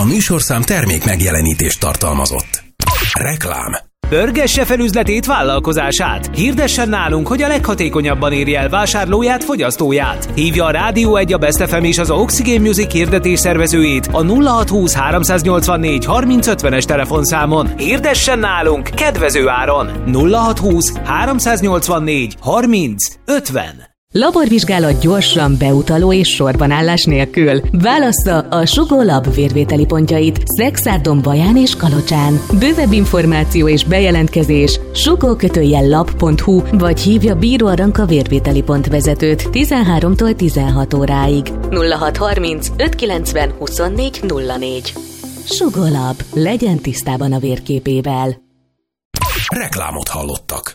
A műsorszám termék megjelenítést tartalmazott. Reklám. Pörgesse fel üzletét, vállalkozását. Hirdessen nálunk, hogy a leghatékonyabban érje el vásárlóját, fogyasztóját. Hívja a Rádió 1, a Best FM és az Oxygen Music hirdetés szervezőjét a 0620 384 3050-es telefonszámon. Hirdessen nálunk kedvező áron. 0620 384 3050. Laborvizsgálat gyorsan, beutaló és sorbanállás nélkül. Válassza a Sugó Lab vérvételi pontjait Szexárdon, Baján és Kalocsán. Bővebb információ és bejelentkezés sugó-lab.hu vagy hívja Bíró Aranka vérvételi pont vezetőt 13-tól 16 óráig. 0630 590 24 04. Sugó Lab. Legyen tisztában a vérképével. Reklámot hallottak.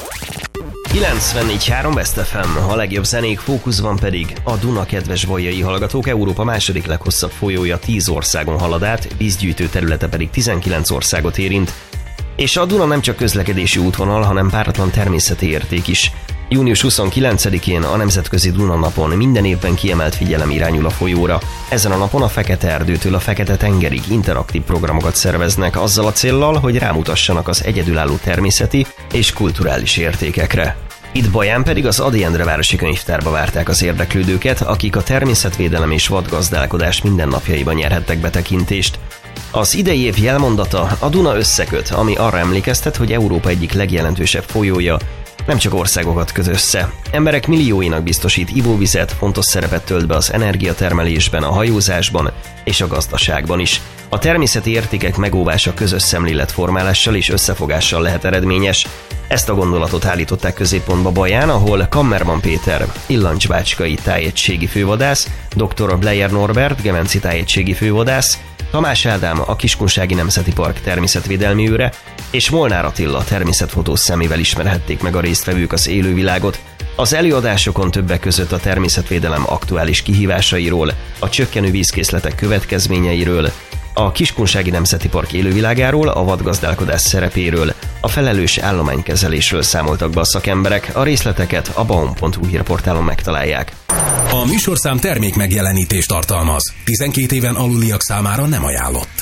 94.3 Best FM, a legjobb zenék fókuszban pedig a Duna. Kedves bolyai hallgatók, Európa második leghosszabb folyója 10 országon halad át, vízgyűjtő területe pedig 19 országot érint. És a Duna nem csak közlekedési útvonal, hanem páratlan természeti érték is. Június 29-én a Nemzetközi Duna napon minden évben kiemelt figyelem irányul a folyóra. Ezen a napon a Fekete-erdőtől a Fekete-tengerig interaktív programokat szerveznek azzal a céllal, hogy rámutassanak az egyedülálló természeti és kulturális értékekre. Itt Baján pedig az Ady Endre városi könyvtárba várták az érdeklődőket, akik a természetvédelem és vadgazdálkodás mindennapjaiban nyerhettek betekintést. Az idei év jelmondata a Duna összeköt, ami arra emlékeztet, hogy Európa egyik legjelentősebb folyója nem csak országokat köt össze. Emberek millióinak biztosít ivóvizet, fontos szerepet tölt be az energiatermelésben, a hajózásban és a gazdaságban is. A természeti értékek megóvása közös szemléletformálással és összefogással lehet eredményes. Ezt a gondolatot állították középpontba Baján, ahol Kammerman Péter, illancsbácskai tájegységi fővadász, dr. Bleyer Norbert, gemenci tájegységi fővadász, Tamás Ádám, a Kiskunsági Nemzeti Park természetvédelmi őre, és Molnár Attila természetfotós szemével ismerhették meg a résztvevők az élővilágot. Az előadásokon többek között a természetvédelem aktuális kihívásairól, a csökkenő vízkészletek következményeiről, a Kiskunsági Nemzeti Park élővilágáról, a vadgazdálkodás szerepéről, a felelős állománykezelésről számoltak be a szakemberek, a részleteket a baum.hu hírportálon megtalálják. A műsorszám termék megjelenítést tartalmaz. 12 éven aluliak számára nem ajánlott.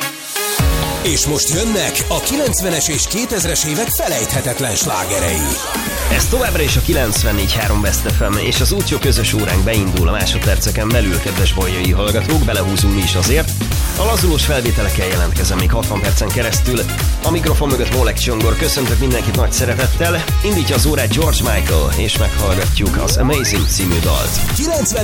És most jönnek a 90-es és 2000-es évek felejthetetlen slágerei. Ez továbbra is a 94.3 Best FM, és az útjó közös óránk beindul a másodperceken belül, kedves bolyai hallgatók, belehúzunk mi is azért. A lazulós felvételekkel jelentkezem még 60 percen keresztül. A mikrofon mögött Molek Csongor, köszöntök mindenkit nagy szeretettel. Indítja az órát George Michael, és meghallgatjuk az Amazing című dalt. 90